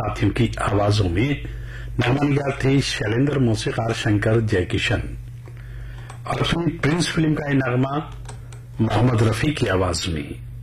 साथियों की आवाजों में नगमा थे शैलेंद्र, मौसीकार शंकर जयकिशन। और फिल्म प्रिंस फिल्म का ये नगमा मोहम्मद रफी की आवाज में।